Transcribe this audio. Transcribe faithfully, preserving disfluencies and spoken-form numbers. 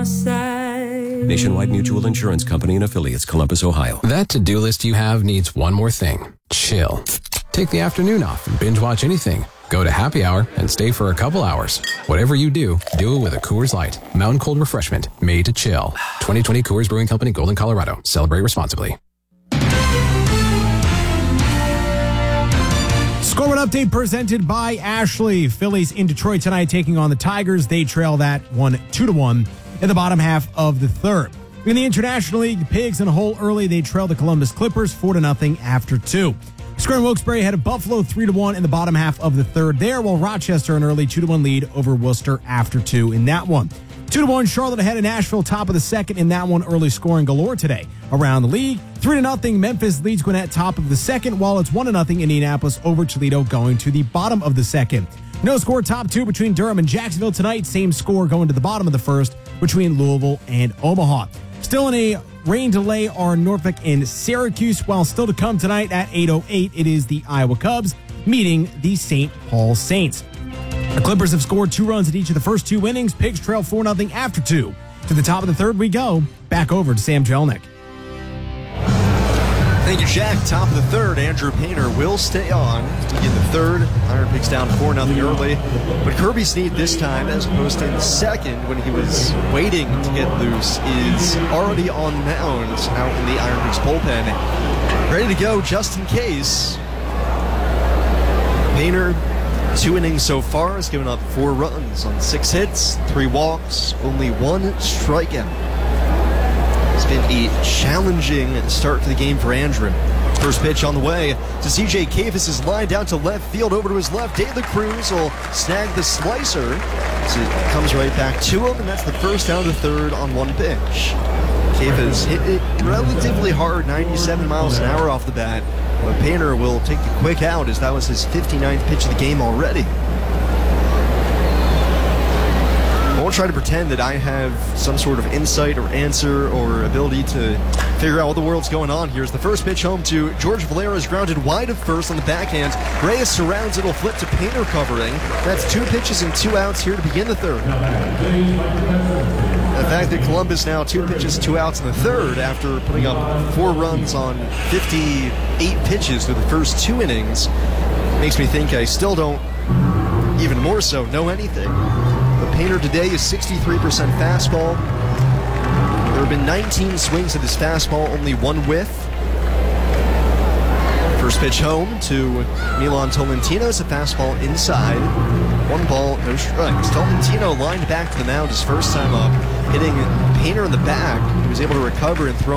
my side. Nationwide Mutual Insurance Company and affiliates, Columbus, Ohio. That to-do list you have needs one more thing. Chill. Take the afternoon off and binge watch anything. Go to happy hour and stay for a couple hours. Whatever you do, do it with a Coors Light. Mountain cold refreshment made to chill. twenty twenty Coors Brewing Company, Golden, Colorado. Celebrate responsibly. Scoreboard update presented by Ashley. Phillies in Detroit tonight taking on the Tigers. They trail that one two to one in the bottom half of the third. In the International League, the Pigs in a hole early. They trail the Columbus Clippers four to nothing after two. Square and Wilkes-Barre had a Buffalo three to one in the bottom half of the third there, while Rochester an early two to one lead over Worcester after two in that one. two to one Charlotte ahead of Nashville top of the second in that one, early scoring galore today. Around the league, three to nothing Memphis leads Gwinnett top of the second, while it's one to nothing Indianapolis over Toledo going to the bottom of the second. No score top two between Durham and Jacksonville tonight. Same score going to the bottom of the first between Louisville and Omaha. Still in a rain delay are Norfolk and Syracuse, while still to come tonight at eight oh eight, it is the Iowa Cubs meeting the Saint Paul Saints. The Clippers have scored two runs in each of the first two innings. Pigs trail four nothing after two. To the top of the third we go. Back over to Sam Jelnick. Thank you, Jack. Top of the third, Andrew Painter will stay on to begin the third. Iron Pigs down four nothing early. But Kirby Snead this time, as opposed to in the second when he was waiting to get loose, is already on the mound out in the Iron Pigs bullpen. Ready to go just in case. Painter, two innings so far, has given up four runs on six hits, three walks, only one strikeout. It's been a challenging start to the game for Andrew. First pitch on the way to C J Kavis' line down to left field, over to his left. De La Cruz will snag the slicer. So it comes right back to him, and that's the first out of the third on one pitch. Kavis hit it relatively hard, ninety-seven miles an hour off the bat. But Painter will take the quick out, as that was his fifty-ninth pitch of the game already. I won't try to pretend that I have some sort of insight or answer or ability to figure out what the world's going on here. As the first pitch home to George Valera is grounded wide of first on the backhand. Reyes surrounds it, will flip to Painter covering. That's two pitches and two outs here to begin the third. The fact that Columbus now two pitches, two outs in the third after putting up four runs on fifty-eight pitches through the first two innings makes me think I still don't, even more so, know anything. But Painter today is sixty-three percent fastball. There have been nineteen swings at his fastball, only one whiff. First pitch home to Milan Tolentino is a fastball inside. One ball, no strikes. Tolentino lined back to the mound his first time up, hitting Painter in the back. He was able to recover and throw